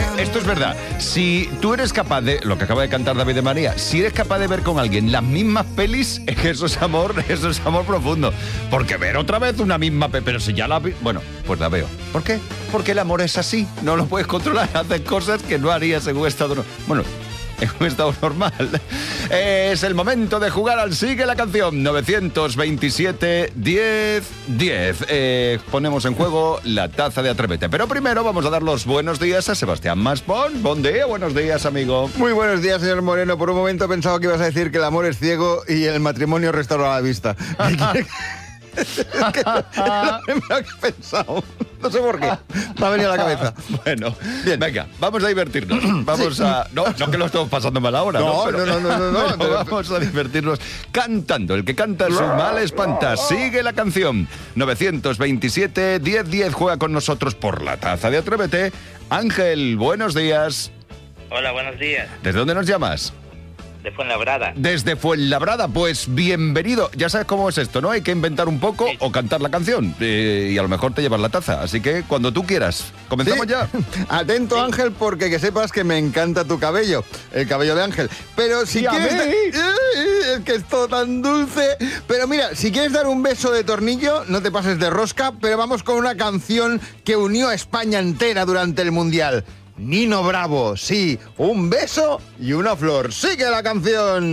Esto es verdad. Si tú eres capaz de, lo que acaba de cantar David de María, si eres capaz de ver con alguien las mismas pelis, es que eso es amor profundo. Porque ver otra vez una misma pero si ya la vi, bueno, pues la veo. ¿Por qué? Porque el amor es así, no lo puedes controlar, haces cosas que no harías en un estado en un estado normal. Es el momento de jugar al Sigue la Canción. 927 10 10. Ponemos en juego la taza de Atrévete. Pero primero vamos a dar los buenos días a Sebastián Maspons. Buen día, buenos días, amigo. Muy buenos días, señor Moreno. Por un momento he pensado que ibas a decir que el amor es ciego y el matrimonio restaura la vista. Es lo primero que he pensado. No sé por qué. Me ha venido a la cabeza. Bueno, bien. Venga, vamos a divertirnos. Vamos a... No que lo estamos pasando mal ahora. No. Vamos a divertirnos cantando. El que canta su mal espanta. Sigue la canción. 927 10 10. Juega con nosotros por la taza de Atrévete. Ángel, buenos días. Hola, buenos días. ¿Desde dónde nos llamas? De Fuenlabrada. Desde Fuenlabrada, pues bienvenido. Ya sabes cómo es esto, ¿no? Hay que inventar un poco o cantar la canción y a lo mejor te llevas la taza. Así que cuando tú quieras. ¿Comenzamos ya? Atento, Ángel, porque que sepas que me encanta tu cabello, el cabello de Ángel. Pero si quieres... Es que es todo tan dulce. Pero mira, si quieres dar un beso de tornillo, no te pases de rosca, pero vamos con una canción que unió a España entera durante el Mundial. Nino Bravo, sí, un beso y una flor. ¡Sigue la canción!